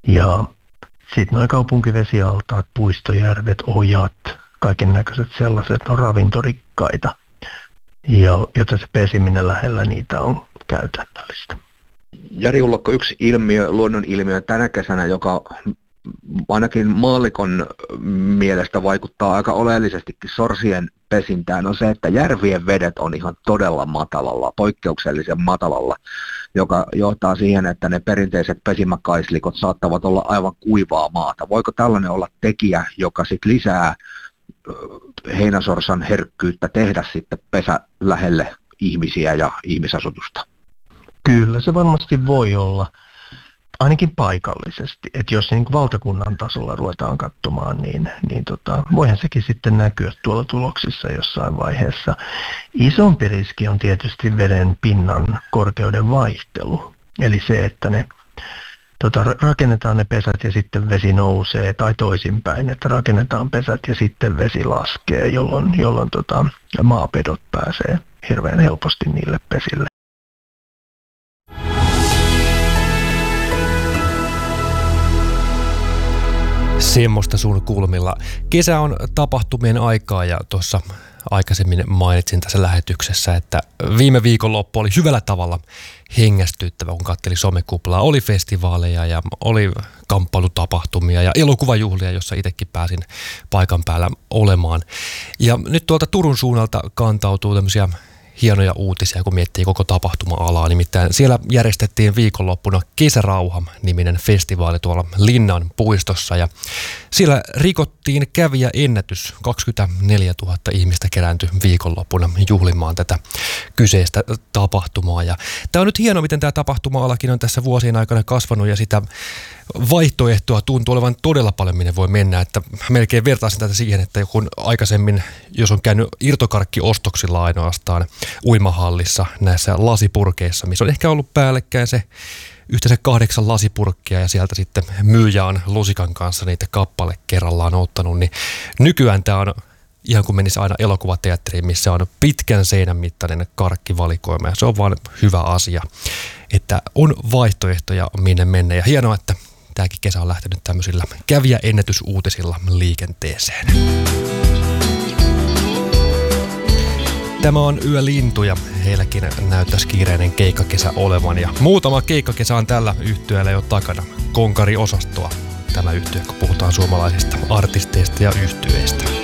Ja sitten nuo kaupunkivesialtaat, puistojärvet, ojat, kaiken näköiset sellaiset on ravintorikkaita, joten se pesiminen lähellä niitä on käytännöllistä. Jari Ullakko, yksi luonnon ilmiö tänä kesänä, joka ainakin maallikon mielestä vaikuttaa aika oleellisestikin sorsien pesintään, on se, että järvien vedet on ihan todella matalalla, poikkeuksellisen matalalla, joka johtaa siihen, että ne perinteiset pesimäkaislikot saattavat olla aivan kuivaa maata. Voiko tällainen olla tekijä, joka sitten lisää heinäsorsan herkkyyttä tehdä sitten pesä lähelle ihmisiä ja ihmisasutusta? Kyllä se varmasti voi olla, ainakin paikallisesti. Että jos niin kuin valtakunnan tasolla ruvetaan katsomaan, niin voihan sekin sitten näkyä tuolla tuloksissa jossain vaiheessa. Isompi riski on tietysti veden pinnan korkeuden vaihtelu. Eli se, että ne rakennetaan ne pesät ja sitten vesi nousee, tai toisinpäin, että rakennetaan pesät ja sitten vesi laskee, jolloin maapedot pääsee hirveän helposti niille pesille. Semmoista sun kulmilla. Kesä on tapahtumien aikaa ja tuossa aikaisemmin mainitsin tässä lähetyksessä, että viime viikonloppu oli hyvällä tavalla hengästyttävä, kun katseli somekuplaa. Oli festivaaleja ja oli kamppailutapahtumia ja elokuvajuhlia, jossa itsekin pääsin paikan päällä olemaan. Ja nyt tuolta Turun suunnalta kantautuu tämmöisiä hienoja uutisia, kun miettii koko tapahtuma-alaa. Nimittäin siellä järjestettiin viikonloppuna Kesärauha-niminen festivaali tuolla Linnan puistossa. Ja siellä rikottiin kävijäennätys. 24 000 ihmistä kerääntyi viikonloppuna juhlimaan tätä kyseistä tapahtumaa. Ja tämä on nyt hieno, miten tämä tapahtuma-alakin on tässä vuosien aikana kasvanut ja sitä vaihtoehtoa tuntuu olevan todella paljon, minne voi mennä. Että melkein vertaisin tätä siihen, että kun aikaisemmin, jos on käynyt irtokarkkiostoksilla ainoastaan uimahallissa näissä lasipurkeissa, missä on ehkä ollut päällekkäin se yhteensä 8 lasipurkkia ja sieltä sitten myyjä on lusikan kanssa niitä kappale kerrallaan ottanut, niin nykyään tämä on ihan kuin menisi aina elokuvateatteriin, missä on pitkän seinän mittainen karkkivalikoima ja se on vaan hyvä asia, että on vaihtoehtoja minne mennä ja hienoa, että tämäkin kesä on lähtenyt tämmöisillä kävijäennätysuutisilla liikenteeseen. Tämä on Yölintuja. Heilläkin näyttäisi kiireinen keikkakesä olevan ja muutama keikkakesä on tällä yhtyeellä jo takana. Konkari-osastoa tämä yhtye, kun puhutaan suomalaisista artisteista ja yhtyeistä.